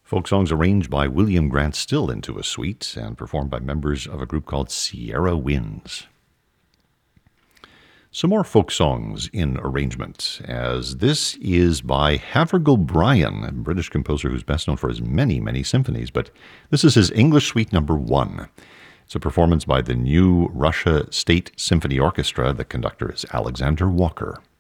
Folk songs arranged by William Grant Still into a suite and performed by members of a group called Sierra Winds. Some more folk songs in arrangement, as this is by Havergal Brian, a British composer who's best known for his many, many symphonies, but this is his English Suite No. 1. It's a performance by the New Russia State Symphony Orchestra. The conductor is Alexander Walker.